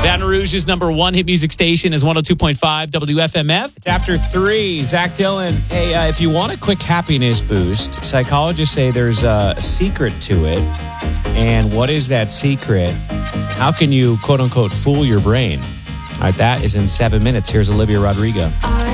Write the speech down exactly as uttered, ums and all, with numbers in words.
Baton Rouge's number one hit music station is one oh two point five W F M F. It's after three. Zach Dillon. Hey, uh, if you want a quick happiness boost, psychologists say there's a secret to it. And what is that secret? How can you, quote unquote, fool your brain? All right, that is in seven minutes. Here's Olivia Rodrigo.